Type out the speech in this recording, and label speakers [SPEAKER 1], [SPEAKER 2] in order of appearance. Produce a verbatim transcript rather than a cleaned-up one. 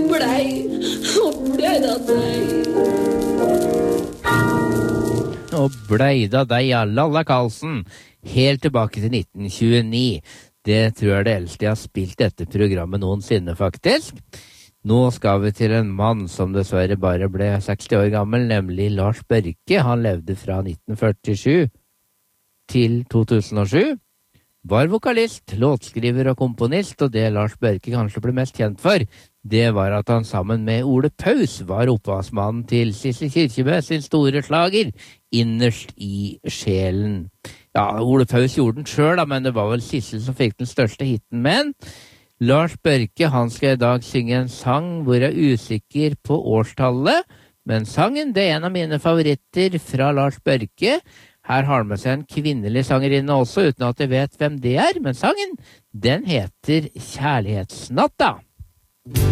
[SPEAKER 1] blei og blei da deg.
[SPEAKER 2] Og blei da deg, ja, Lalla Karlsen, helt tilbake til nitten tjueni. Det tror jeg det eldste jeg har spilt dette programmet noensinne, faktisk. Nå skal vi til en mann som dessverre bare ble seksti år gammel, nemlig Lars Børke. Han levde fra nitten førtisju til to tusen og sju. Var vokalist, låtskriver og komponist, og det Lars Børke kanskje ble mest kjent for, det var at han sammen med Ole Paus var opphavsmannen til Sissel Kyrkjebø sin store slager, Innerst i sjelen. Ja, Ole Paus gjorde den selv, da, men det var vel Sissel som fikk den største hiten med den. Lars Børke, han skal i dag synge en sang hvor jeg er usikker på årstallet, men sangen, det er en av mine favoritter fra Lars Børke. Her har han med seg en kvinnelig sangerinne også, uten at jeg vet hvem det er, men sangen, den heter Kjærlighetsnatta.